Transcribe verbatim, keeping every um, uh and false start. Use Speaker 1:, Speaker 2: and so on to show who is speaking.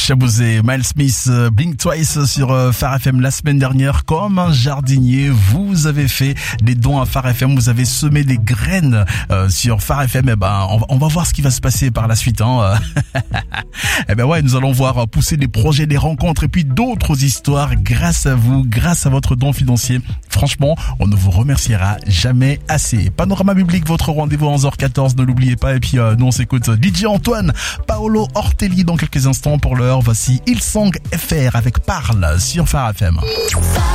Speaker 1: Chabouzé, Miles Smith, Blink Twice sur Phare F M la semaine dernière. Comme un jardinier, vous avez fait des dons à Phare F M, vous avez semé des graines euh, sur Phare F M. Eh ben, on va, on va voir ce qui va se passer par la suite. Hein. Eh ben ouais, nous allons voir pousser des projets, des rencontres et puis d'autres histoires grâce à vous, grâce à votre don financier. Franchement, on ne vous remerciera jamais assez. Panorama Biblique, votre rendez-vous à onze heures quatorze, ne l'oubliez pas. Et puis euh, nous on s'écoute D J Antoine, Paolo Ortelli dans quelques instants. Pour l'heure, voici Hillsong F R avec Parle sur Phare F M.